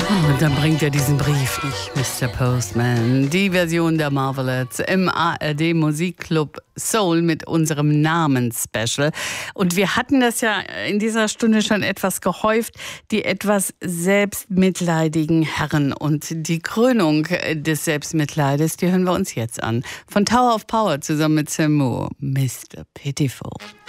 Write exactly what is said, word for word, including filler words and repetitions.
Und dann bringt er diesen Brief nicht, Mister Postman. Die Version der Marvelettes im A R D Musikclub Soul mit unserem Namensspecial. Und wir hatten das ja in dieser Stunde schon etwas gehäuft, die etwas selbstmitleidigen Herren. Und die Krönung des Selbstmitleides, die hören wir uns jetzt an. Von Tower of Power zusammen mit Sam Moore, Mister Pitiful.